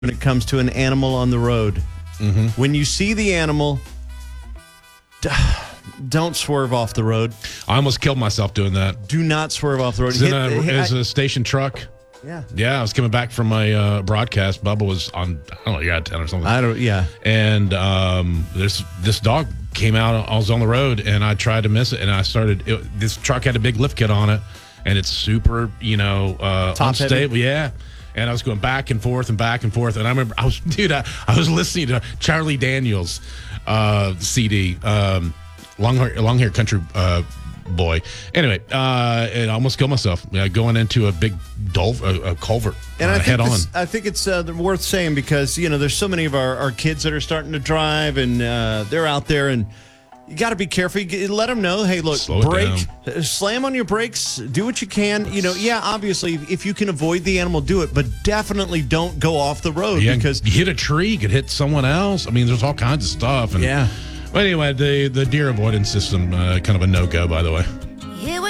when it comes to an animal on the road. Mm-hmm. When you see the animal, don't swerve off the road. I almost killed myself doing that. Do not swerve off the road. It's a station truck. Yeah. Yeah, I was coming back from my broadcast. Bubba was on, I don't know, you got 10 or something. Yeah. And this dog came out. I was on the road, and I tried to miss it. And I started, this truck had a big lift kit on it, and it's super, unstable. heavy? Yeah. And I was going back and forth. And I remember I was listening to Charlie Daniels CD, long hair country boy. Anyway, it almost killed myself going into a big culvert head on. I think it's worth saying because, there's so many of our kids that are starting to drive and they're out there and you got to be careful. Let them know, hey, look, brake, slam on your brakes, do what you can. Obviously, if you can avoid the animal, do it, but definitely don't go off the road because you hit a tree, you could hit someone else. I mean, there's all kinds of stuff. And, yeah. But anyway, the deer avoidance system, kind of a no-go, by the way.